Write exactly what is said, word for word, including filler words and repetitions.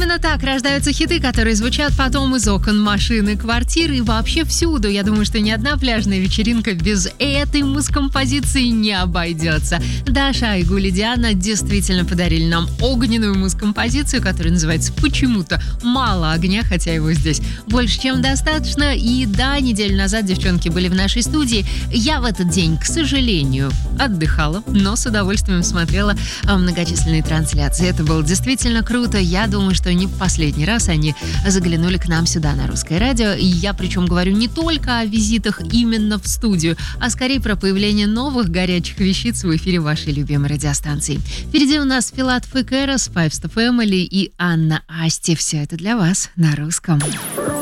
Именно так рождаются хиты, которые звучат потом из окон машины, квартиры и вообще всюду. Я думаю, что ни одна пляжная вечеринка без этой муз-композиции не обойдется. Даша Айгуль и Диана действительно подарили нам огненную муз-композицию, которая называется «Почему-то мало огня», хотя его здесь больше, чем достаточно. И да, неделю назад девчонки были в нашей студии. Я в этот день, к сожалению, отдыхала, но с удовольствием смотрела многочисленные трансляции. Это было действительно круто. Я думаю, что не в последний раз они заглянули к нам сюда на Русское радио. И я причем говорю не только о визитах именно в студию, а скорее про появление новых горячих вещиц в эфире вашей любимой радиостанции. Впереди у нас Филатов и Кэрос, Five Star Family и Анна Асти. Все это для вас на русском.